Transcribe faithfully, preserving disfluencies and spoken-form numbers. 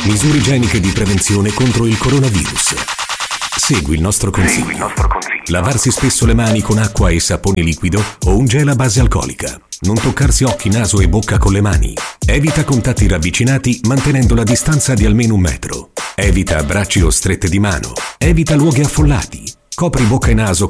Misure igieniche di prevenzione contro il coronavirus. Segui il nostro consiglio. Segui il nostro consiglio. Lavarsi spesso le mani con acqua e sapone liquido o un gel a base alcolica. Non toccarsi occhi, naso e bocca con le mani. Evita contatti ravvicinati mantenendo la distanza di almeno un metro. Evita abbracci o strette di mano. Evita luoghi affollati. Copri bocca e naso